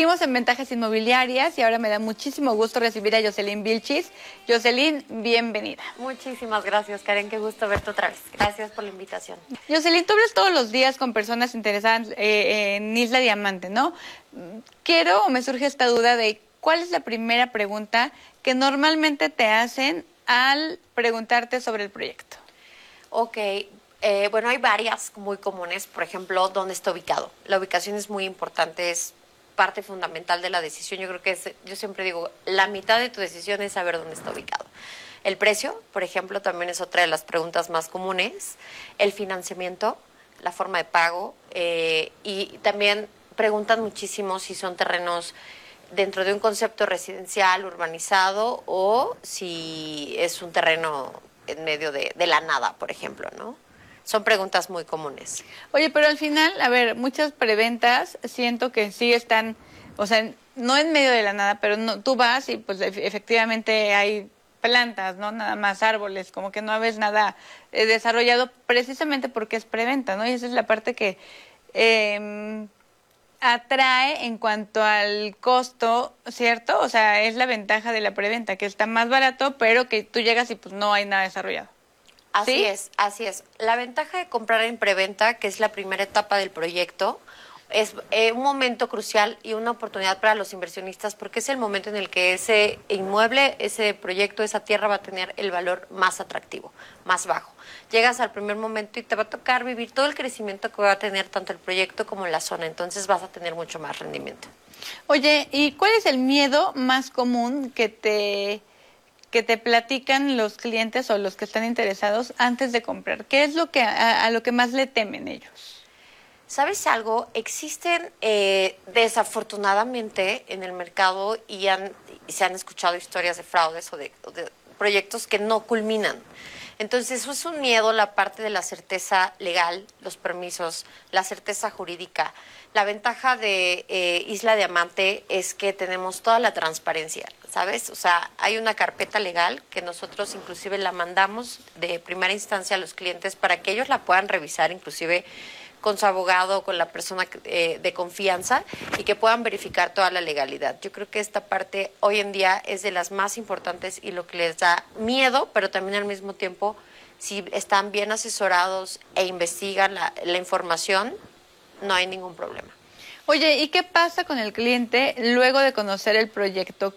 Seguimos en Ventajas Inmobiliarias y ahora me da muchísimo gusto recibir a Jocelyn Vilchis. Jocelyn, bienvenida. Muchísimas gracias, Karen. Qué gusto verte otra vez. Gracias por la invitación. Jocelyn, tú hablas todos los días con personas interesadas en Isla Diamante, ¿no? Quiero o me surge esta duda de cuál es la primera pregunta que normalmente te hacen al preguntarte sobre el proyecto. Ok. Bueno, hay varias muy comunes. Por ejemplo, ¿dónde está ubicado? La ubicación es muy importante, es parte fundamental de la decisión. Yo creo que yo siempre digo, la mitad de tu decisión es saber dónde está ubicado. El precio, por ejemplo, también es otra de las preguntas más comunes. El financiamiento, la forma de pago, y también preguntan muchísimo si son terrenos dentro de un concepto residencial, urbanizado, o si es un terreno en medio de la nada, por ejemplo, ¿no? Son preguntas muy comunes. Oye, pero al final, a ver, muchas preventas siento que sí están, o sea, no en medio de la nada, pero no, tú vas y pues efectivamente hay plantas, ¿no? Nada más árboles, como que no ves nada desarrollado precisamente porque es preventa, ¿no? Y esa es la parte que atrae en cuanto al costo, ¿cierto? O sea, es la ventaja de la preventa, que está más barato, pero que tú llegas y pues no hay nada desarrollado. Así ¿Sí? es, así es. La ventaja de comprar en preventa, que es la primera etapa del proyecto, es un momento crucial y una oportunidad para los inversionistas porque es el momento en el que ese inmueble, ese proyecto, esa tierra va a tener el valor más atractivo, más bajo. Llegas al primer momento y te va a tocar vivir todo el crecimiento que va a tener tanto el proyecto como la zona, entonces vas a tener mucho más rendimiento. Oye, ¿y cuál es el miedo más común que te platican los clientes o los que están interesados antes de comprar? ¿Qué es lo que a lo que más le temen ellos? ¿Sabes algo? Existen desafortunadamente en el mercado y se han escuchado historias de fraudes o de proyectos que no culminan. Entonces, eso es un miedo, la parte de la certeza legal, los permisos, la certeza jurídica. La ventaja de Isla Diamante es que tenemos toda la transparencia, ¿sabes? O sea, hay una carpeta legal que nosotros inclusive la mandamos de primera instancia a los clientes para que ellos la puedan revisar, inclusive con su abogado, con la persona de confianza y que puedan verificar toda la legalidad. Yo creo que esta parte hoy en día es de las más importantes y lo que les da miedo, pero también al mismo tiempo, si están bien asesorados e investigan la información, no hay ningún problema. Oye, ¿y qué pasa con el cliente luego de conocer el proyecto?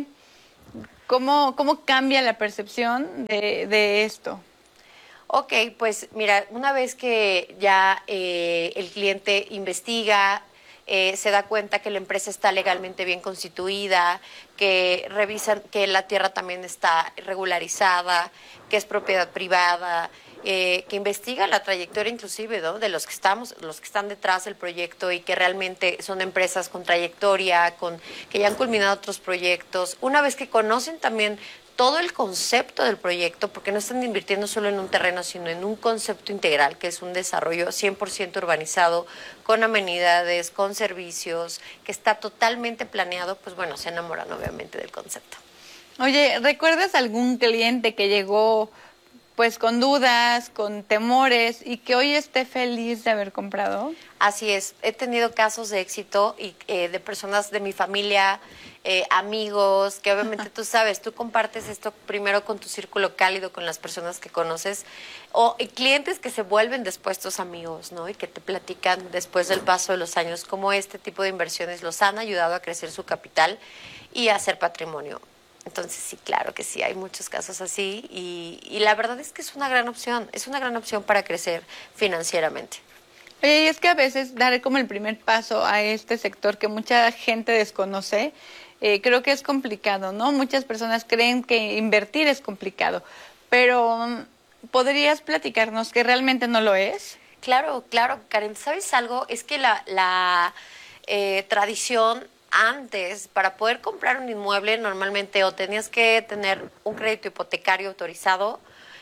¿Cómo cambia la percepción de esto? Ok, pues mira, una vez que ya el cliente investiga, se da cuenta que la empresa está legalmente bien constituida, que revisan que la tierra también está regularizada, que es propiedad privada, que investiga la trayectoria inclusive, ¿no? De los que están detrás del proyecto y que realmente son empresas con trayectoria, que ya han culminado otros proyectos. Una vez que conocen también todo el concepto del proyecto, porque no están invirtiendo solo en un terreno, sino en un concepto integral, que es un desarrollo 100% urbanizado, con amenidades, con servicios, que está totalmente planeado, pues bueno, se enamoran obviamente del concepto. Oye, ¿recuerdas algún cliente que llegó pues con dudas, con temores y que hoy esté feliz de haber comprado? Así es, he tenido casos de éxito y de personas de mi familia, amigos, que obviamente tú sabes, tú compartes esto primero con tu círculo cálido, con las personas que conoces, y clientes que se vuelven después tus amigos, ¿no? Y que te platican después del paso de los años cómo este tipo de inversiones los han ayudado a crecer su capital y a hacer patrimonio. Entonces sí, claro que sí, hay muchos casos así y la verdad es que es una gran opción para crecer financieramente. Oye, y es que a veces dar como el primer paso a este sector que mucha gente desconoce, creo que es complicado, ¿no? Muchas personas creen que invertir es complicado, pero ¿podrías platicarnos que realmente no lo es? Claro, claro, Karen, ¿sabes algo? Es que la tradición antes, para poder comprar un inmueble, normalmente o tenías que tener un crédito hipotecario autorizado,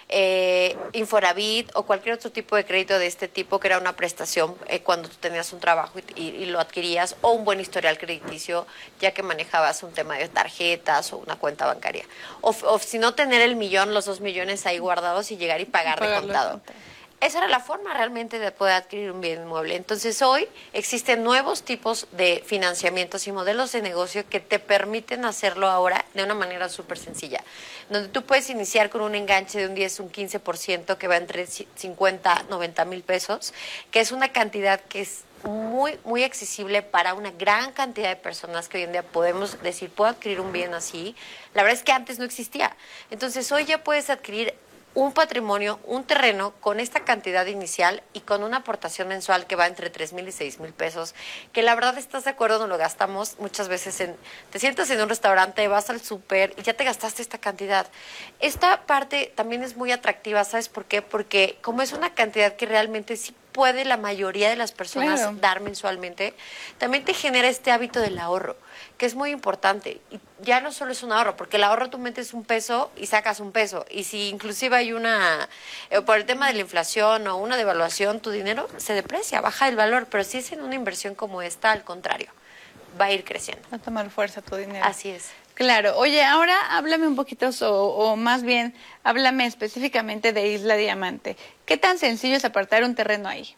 Infonavit o cualquier otro tipo de crédito de este tipo, que era una prestación cuando tú tenías un trabajo y lo adquirías, o un buen historial crediticio, ya que manejabas un tema de tarjetas o una cuenta bancaria. O si no, tener el millón, los 2 millones ahí guardados y llegar y pagar de contado. esa era la forma realmente de poder adquirir un bien inmueble. Entonces hoy existen nuevos tipos de financiamientos y modelos de negocio que te permiten hacerlo ahora de una manera súper sencilla, donde tú puedes iniciar con un enganche de un 10, un 15% que va entre 50, 90 mil pesos, que es una cantidad que es muy accesible para una gran cantidad de personas que hoy en día podemos decir, puedo adquirir un bien así. La verdad es que antes no existía. Entonces hoy ya puedes adquirir un patrimonio, un terreno con esta cantidad inicial y con una aportación mensual que va entre 3,000 y 6,000 pesos, que la verdad estás de acuerdo, no lo gastamos muchas veces te sientas en un restaurante, vas al súper y ya te gastaste esta cantidad. Esta parte también es muy atractiva, ¿sabes por qué? Porque como es una cantidad que realmente sí puede la mayoría de las personas dar mensualmente, también te genera este hábito del ahorro, que es muy importante. Y ya no solo es un ahorro, porque el ahorro tú metes un peso y sacas un peso. Y si inclusive hay por el tema de la inflación o una devaluación, tu dinero se deprecia, baja el valor. Pero si es en una inversión como esta, al contrario, va a ir creciendo. Va a tomar fuerza tu dinero. Así es. Claro. Oye, ahora háblame un poquito, o más bien, háblame específicamente de Isla Diamante. ¿Qué tan sencillo es apartar un terreno ahí?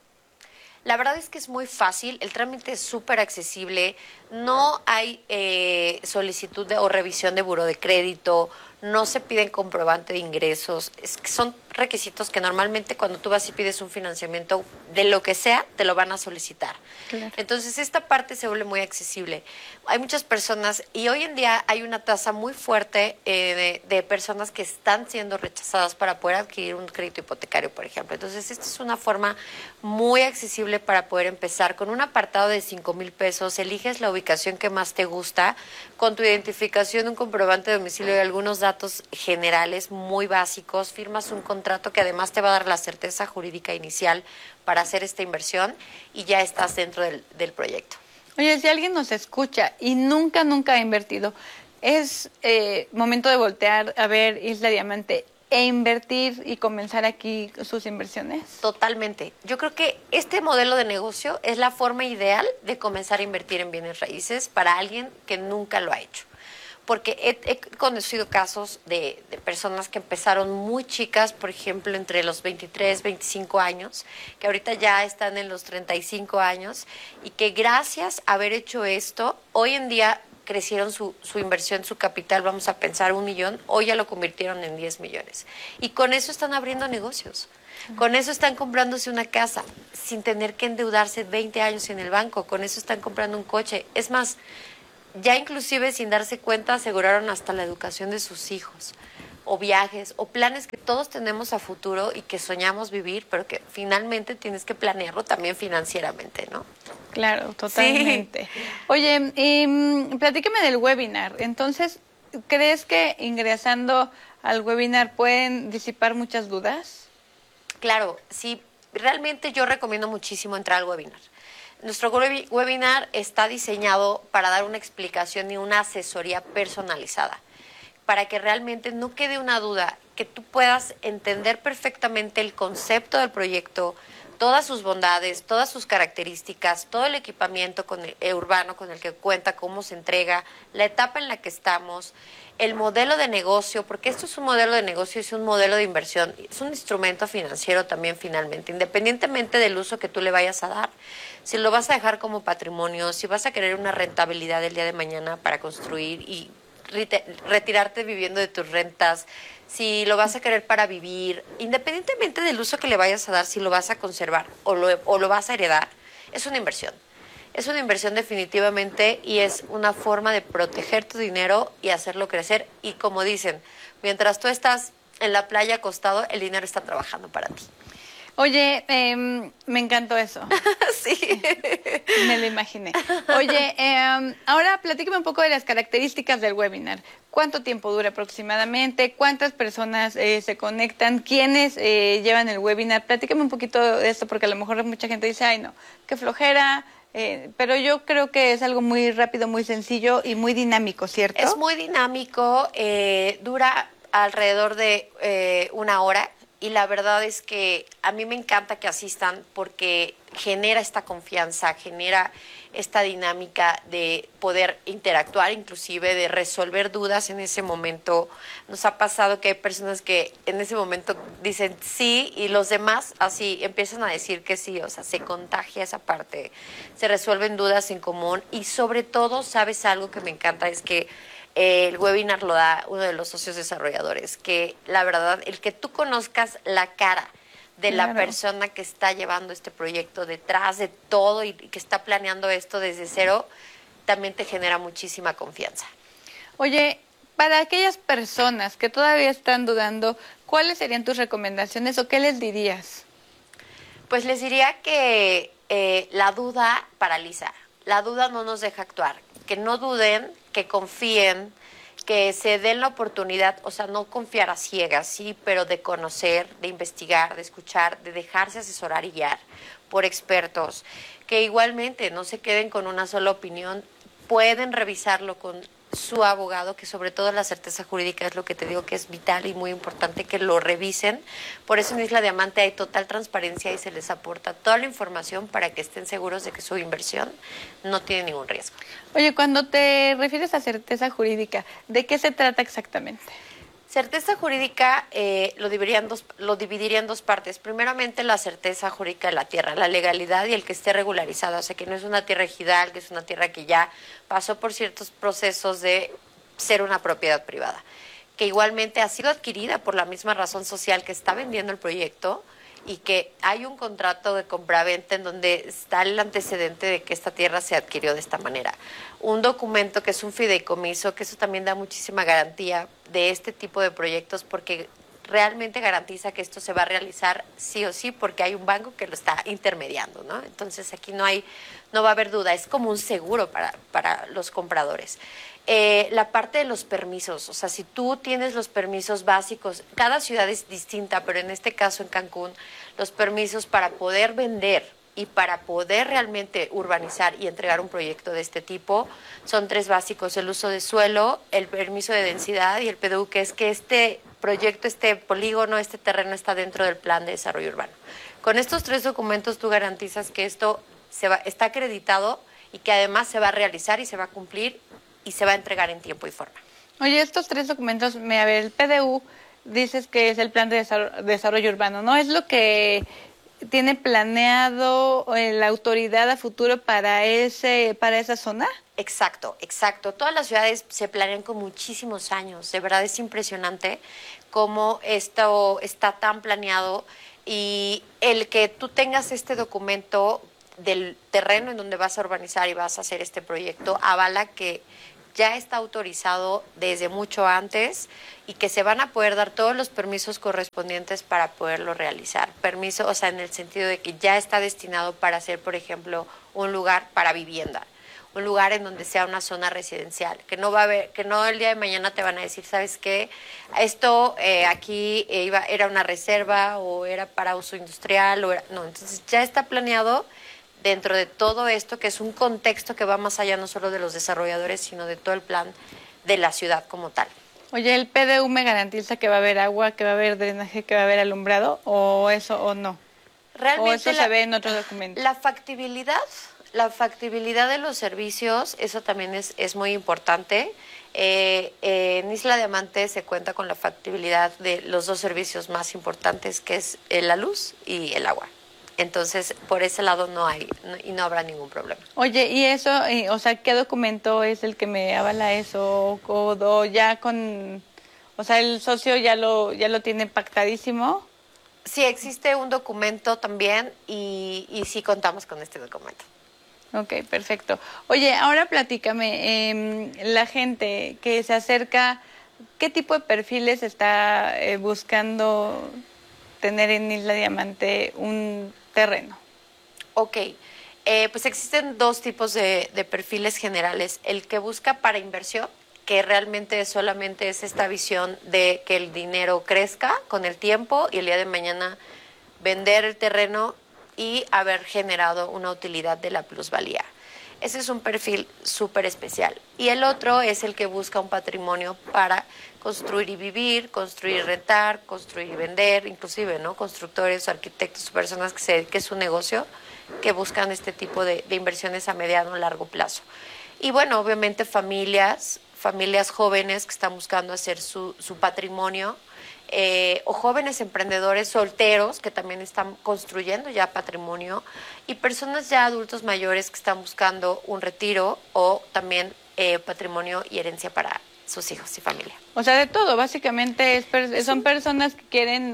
La verdad es que es muy fácil, el trámite es súper accesible, no hay solicitud o revisión de buró de crédito, no se piden comprobante de ingresos, es que son requisitos que normalmente cuando tú vas y pides un financiamiento de lo que sea, te lo van a solicitar. Claro. Entonces esta parte se vuelve muy accesible. Hay muchas personas y hoy en día hay una tasa muy fuerte de personas que están siendo rechazadas para poder adquirir un crédito hipotecario, por ejemplo. Entonces esta es una forma muy accesible para poder empezar con un apartado de 5,000 pesos, eliges la ubicación que más te gusta, con tu identificación, un comprobante de domicilio y algunos datos generales muy básicos, firmas un contrato que además te va a dar la certeza jurídica inicial para hacer esta inversión y ya estás dentro del proyecto. Oye, si alguien nos escucha y nunca ha invertido, es momento de voltear a ver Isla Diamante e invertir y comenzar aquí sus inversiones. Totalmente. Yo creo que este modelo de negocio es la forma ideal de comenzar a invertir en bienes raíces para alguien que nunca lo ha hecho. Porque he conocido casos de personas que empezaron muy chicas, por ejemplo, entre los 23, 25 años, que ahorita ya están en los 35 años, y que gracias a haber hecho esto, hoy en día crecieron su inversión, su capital, vamos a pensar 1 millón, hoy ya lo convirtieron en 10 millones. Y con eso están abriendo negocios. Con eso están comprándose una casa sin tener que endeudarse 20 años en el banco. Con eso están comprando un coche. Es más, ya inclusive sin darse cuenta aseguraron hasta la educación de sus hijos, o viajes, o planes que todos tenemos a futuro y que soñamos vivir, pero que finalmente tienes que planearlo también financieramente, ¿no? Claro, totalmente. Sí. Oye, platícame del webinar. Entonces, ¿crees que ingresando al webinar pueden disipar muchas dudas? Claro, sí. Realmente yo recomiendo muchísimo entrar al webinar. Nuestro webinar está diseñado para dar una explicación y una asesoría personalizada, para que realmente no quede una duda, que tú puedas entender perfectamente el concepto del proyecto, todas sus bondades, todas sus características, todo el equipamiento urbano con el que cuenta, cómo se entrega, la etapa en la que estamos, el modelo de negocio, porque esto es un modelo de negocio, es un modelo de inversión, es un instrumento financiero también finalmente, independientemente del uso que tú le vayas a dar. Si lo vas a dejar como patrimonio, si vas a querer una rentabilidad el día de mañana para construir y retirarte viviendo de tus rentas, si lo vas a querer para vivir, independientemente del uso que le vayas a dar, si lo vas a conservar o lo vas a heredar, es una inversión. Es una inversión definitivamente y es una forma de proteger tu dinero y hacerlo crecer. Y como dicen, mientras tú estás en la playa acostado, el dinero está trabajando para ti. Oye, me encantó eso. Sí. Me lo imaginé. Oye, ahora platícame un poco de las características del webinar. ¿Cuánto tiempo dura aproximadamente? ¿Cuántas personas se conectan? ¿Quiénes llevan el webinar? Platícame un poquito de esto, porque a lo mejor mucha gente dice, ay no, qué flojera. Pero yo creo que es algo muy rápido, muy sencillo y muy dinámico, ¿cierto? Es muy dinámico, dura alrededor de 1 hora. y la verdad es que a mí me encanta que asistan porque genera esta confianza, genera esta dinámica de poder interactuar, inclusive de resolver dudas en ese momento. Nos ha pasado que hay personas que en ese momento dicen sí y los demás así empiezan a decir que sí, o sea, se contagia esa parte, se resuelven dudas en común y sobre todo, ¿sabes algo que me encanta? Es que el webinar lo da uno de los socios desarrolladores, que la verdad, el que tú conozcas la cara de la persona que está llevando este proyecto detrás de todo y que está planeando esto desde cero, también te genera muchísima confianza. Oye, para aquellas personas que todavía están dudando, ¿cuáles serían tus recomendaciones o qué les dirías? Pues les diría que la duda paraliza, la duda no nos deja actuar, que no duden, que confíen, que se den la oportunidad, o sea, no confiar a ciegas, sí, pero de conocer, de investigar, de escuchar, de dejarse asesorar y guiar por expertos, que igualmente no se queden con una sola opinión, pueden revisarlo con su abogado, que sobre todo la certeza jurídica es lo que te digo que es vital y muy importante que lo revisen. Por eso en Isla Diamante hay total transparencia y se les aporta toda la información para que estén seguros de que su inversión no tiene ningún riesgo. Oye, cuando te refieres a certeza jurídica, ¿de qué se trata exactamente? Certeza jurídica lo dividiría en dos partes. Primeramente, la certeza jurídica de la tierra, la legalidad y el que esté regularizada. O sea, que no es una tierra ejidal, que es una tierra que ya pasó por ciertos procesos de ser una propiedad privada. Que igualmente ha sido adquirida por la misma razón social que está vendiendo el proyecto y que hay un contrato de compraventa en donde está el antecedente de que esta tierra se adquirió de esta manera. Un documento que es un fideicomiso, que eso también da muchísima garantía de este tipo de proyectos porque realmente garantiza que esto se va a realizar sí o sí porque hay un banco que lo está intermediando, ¿no? Entonces aquí no va a haber duda, es como un seguro para los compradores. La parte de los permisos, o sea, si tú tienes los permisos básicos, cada ciudad es distinta, pero en este caso en Cancún, los permisos para poder vender y para poder realmente urbanizar y entregar un proyecto de este tipo son tres básicos: el uso de suelo, el permiso de densidad y el PDU, que es que este proyecto, este polígono, este terreno está dentro del plan de desarrollo urbano. Con estos tres documentos tú garantizas que esto está acreditado y que además se va a realizar y se va a cumplir y se va a entregar en tiempo y forma. Oye, estos tres documentos, a ver, el PDU dices que es el plan de desarrollo urbano, ¿no? ¿Es lo que tiene planeado la autoridad a futuro para esa zona? Exacto, exacto. Todas las ciudades se planean con muchísimos años. De verdad es impresionante cómo esto está tan planeado y el que tú tengas este documento del terreno en donde vas a urbanizar y vas a hacer este proyecto avala que ya está autorizado desde mucho antes y que se van a poder dar todos los permisos correspondientes para poderlo realizar. Permiso, o sea, en el sentido de que ya está destinado para hacer, por ejemplo, un lugar para vivienda, un lugar en donde sea una zona residencial, que no va a haber, que no el día de mañana te van a decir, ¿sabes qué? Esto aquí era una reserva o era para uso industrial, no, entonces ya está planeado dentro de todo esto, que es un contexto que va más allá no solo de los desarrolladores, sino de todo el plan de la ciudad como tal. Oye, ¿el PDU me garantiza que va a haber agua, que va a haber drenaje, que va a haber alumbrado, o eso o no? Realmente ¿O eso se ve en otros documentos? La factibilidad de los servicios, eso también es muy importante. En Isla Diamante se cuenta con la factibilidad de los dos servicios más importantes, que es la luz y el agua. Entonces, por ese lado no habrá ningún problema. Oye, ¿y eso, o sea, qué documento es el que me avala eso? O ya o sea, el socio ya lo tiene pactadísimo. Sí, existe un documento también y sí contamos con este documento. Ok, perfecto. Oye, ahora platícame, la gente que se acerca, ¿qué tipo de perfiles está buscando tener en Isla Diamante un terreno? Ok, pues existen dos tipos de perfiles generales. El que busca para inversión, que realmente solamente es esta visión de que el dinero crezca con el tiempo y el día de mañana vender el terreno y haber generado una utilidad de la plusvalía. Ese es un perfil súper especial. Y el otro es el que busca un patrimonio para construir y vivir, construir y rentar, construir y vender, inclusive, ¿no? Constructores, arquitectos, personas que se dediquen a su negocio, que buscan este tipo de inversiones a mediano o largo plazo. Y bueno, obviamente familias jóvenes que están buscando hacer su patrimonio, o jóvenes emprendedores solteros que también están construyendo ya patrimonio, y personas ya adultos mayores que están buscando un retiro o también patrimonio y herencia para sus hijos y familia. O sea, de todo, básicamente son personas que quieren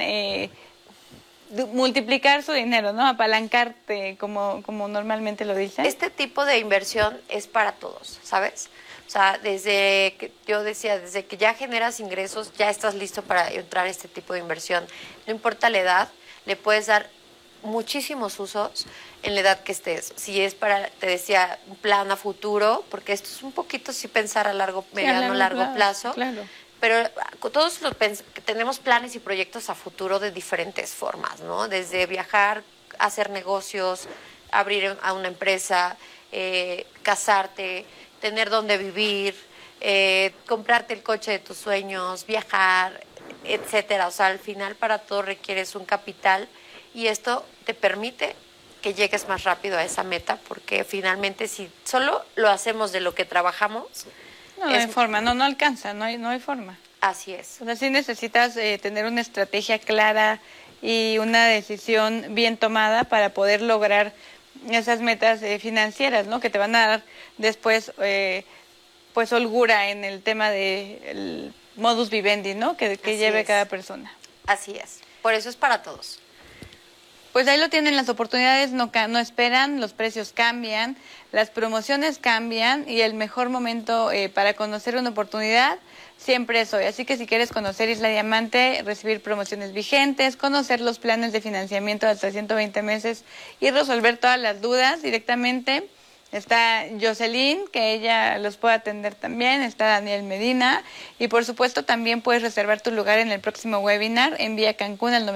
multiplicar su dinero, ¿no? Apalancarte, como normalmente lo dicen. Este tipo de inversión es para todos, ¿sabes? O sea, desde que ya generas ingresos, ya estás listo para entrar a este tipo de inversión. No importa la edad, le puedes dar muchísimos usos en la edad que estés. Si es para, te decía, un plan a futuro, porque esto es un poquito sí pensar a mediano, largo plazo. Claro. Pero todos tenemos planes y proyectos a futuro de diferentes formas, ¿no? Desde viajar, hacer negocios, abrir a una empresa, casarte, tener donde vivir, comprarte el coche de tus sueños, viajar, etcétera. O sea, al final para todo requieres un capital y esto te permite que llegues más rápido a esa meta, porque finalmente si solo lo hacemos de lo que trabajamos... No hay forma, no alcanza, no hay forma. Así es. O sea, sí necesitas tener una estrategia clara y una decisión bien tomada para poder lograr esas metas financieras, ¿no? Que te van a dar después, pues, holgura en el tema del modus vivendi, ¿no? Que lleve cada persona. Así es. Por eso es para todos. Pues ahí lo tienen, las oportunidades no esperan, los precios cambian, las promociones cambian y el mejor momento para conocer una oportunidad siempre es hoy. Así que si quieres conocer Isla Diamante, recibir promociones vigentes, conocer los planes de financiamiento de hasta 120 meses y resolver todas las dudas directamente, está Jocelyn, que ella los puede atender también, está Daniel Medina y por supuesto también puedes reservar tu lugar en el próximo webinar. Envía Cancún al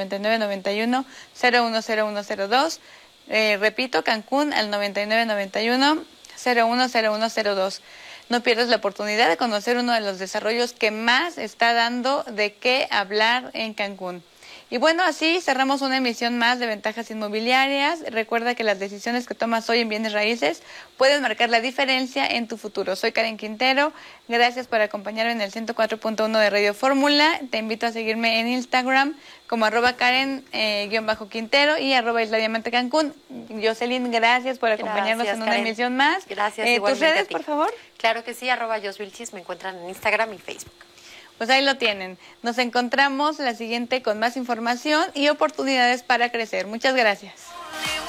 9991-010102. Repito, Cancún al 9991-010102. No pierdas la oportunidad de conocer uno de los desarrollos que más está dando de qué hablar en Cancún. Y bueno, así cerramos una emisión más de Ventajas Inmobiliarias. Recuerda que las decisiones que tomas hoy en bienes raíces pueden marcar la diferencia en tu futuro. Soy Karen Quintero. Gracias por acompañarme en el 104.1 de Radio Fórmula. Te invito a seguirme en Instagram como @Karen_Quintero y @Isla Diamante Cancún. Jocelyn, gracias por acompañarnos en una emisión más. Gracias. ¿Tus redes, por favor? Claro que sí, @Josvilchis. Me encuentran en Instagram y Facebook. Pues ahí lo tienen. Nos encontramos la siguiente con más información y oportunidades para crecer. Muchas gracias.